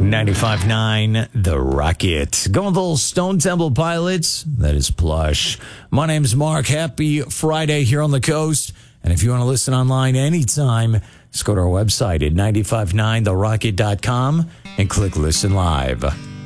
95.9 The Rocket. Going full Stone Temple Pilots. That is plush. My name's Mark. Happy Friday here on the coast. And if you want to listen online anytime, just go to our website at 959therocket.com and click Listen Live.